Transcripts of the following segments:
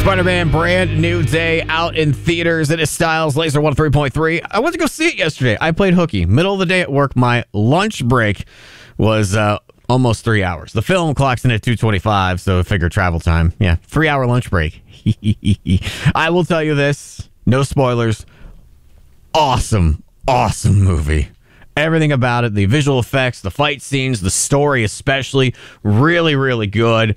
Spider-Man, brand new day out in theaters. It is Styles Laser 103.3. I went to go see it yesterday. I played hooky. Middle of the day at work. My lunch break was almost 3 hours. The film clocks in at 2:25, so figure travel time. Yeah, 3-hour lunch break. I will tell you this. No spoilers. Awesome movie. Everything about it, the visual effects, the fight scenes, the story especially, really, really good.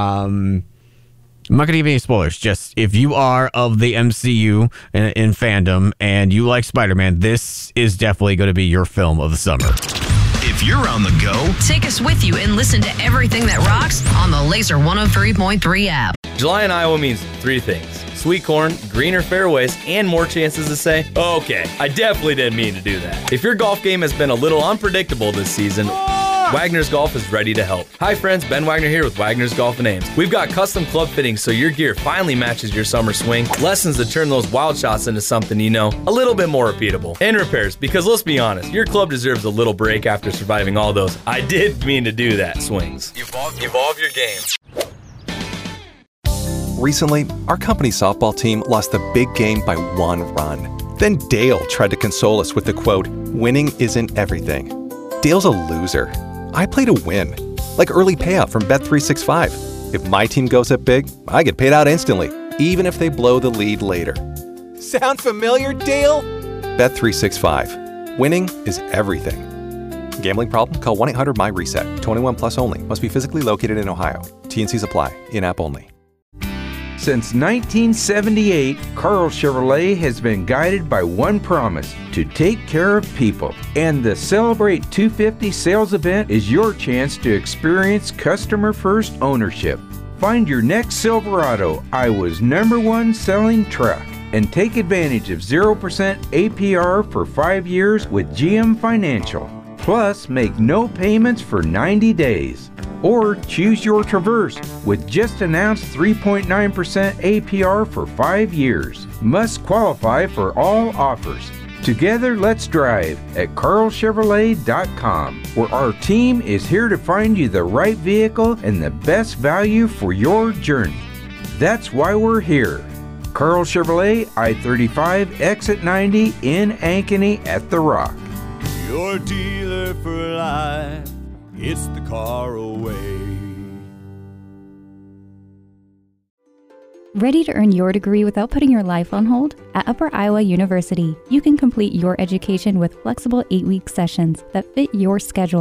I'm not going to give any spoilers. Just if you are of the MCU in fandom and you like Spider-Man, this is definitely going to be your film of the summer. If you're on the go, take us with you and listen to everything that rocks on the Laser 103.3 app. July in Iowa means three things: sweet corn, greener fairways, and more chances to say, okay, I definitely didn't mean to do that. If your golf game has been a little unpredictable this season, Wagner's Golf is ready to help. Hi friends, Ben Wagner here with Wagner's Golf and Ames. We've got custom club fittings so your gear finally matches your summer swing, lessons to turn those wild shots into something you know a little bit more repeatable, and repairs, because let's be honest, your club deserves a little break after surviving all those "I did mean to do that" swings. Evolve your game. Recently, our company's softball team lost the big game by 1 run. Then Dale tried to console us with the quote, "Winning isn't everything." Dale's a loser. I play to win, like early payout from Bet365. If my team goes up big, I get paid out instantly, even if they blow the lead later. Sound familiar, Dale? Bet365. Winning is everything. Gambling problem? Call 1-800-MY-RESET. 21 plus only. Must be physically located in Ohio. T&Cs apply. In-app only. Since 1978, Carl Chevrolet has been guided by one promise: to take care of people. And the Celebrate 250 sales event is your chance to experience customer-first ownership. Find your next Silverado, Iowa's #1 selling truck, and take advantage of 0% APR for 5 years with GM Financial. Plus, make no payments for 90 days. Or choose your Traverse with just announced 3.9% APR for 5 years. Must qualify for all offers. Together, let's drive at carlchevrolet.com, where our team is here to find you the right vehicle and the best value for your journey. That's why we're here. Carl Chevrolet, I-35, exit 90 in Ankeny at The Rock. Your dealer for life. It's the car away. Ready to earn your degree without putting your life on hold? At Upper Iowa University, you can complete your education with flexible 8-week sessions that fit your schedule.